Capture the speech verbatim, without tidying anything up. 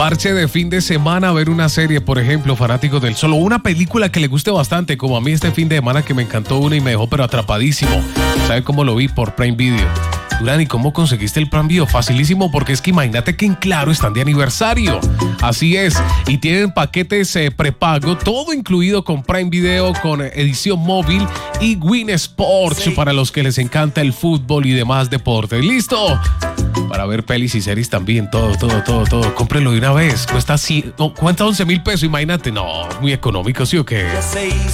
Parche de fin de semana, ver una serie, por ejemplo, fanáticos del sol, o una película que le guste bastante, como a mí este fin de semana que me encantó una y me dejó pero atrapadísimo. ¿Sabe cómo lo vi? Por Prime Video. Durán, ¿y cómo conseguiste el Prime Video? Facilísimo, porque es que imagínate que en Claro están de aniversario. Así es, y tienen paquetes eh, prepago, todo incluido con Prime Video, con edición móvil y Win Sports, sí, para los que les encanta el fútbol y demás deportes. ¿Listo? Para ver pelis y series también, todo, todo, todo, todo. Cómprelo de una vez. Cuesta, cien, no, cuesta once mil pesos, imagínate. No, muy económico, ¿sí o qué?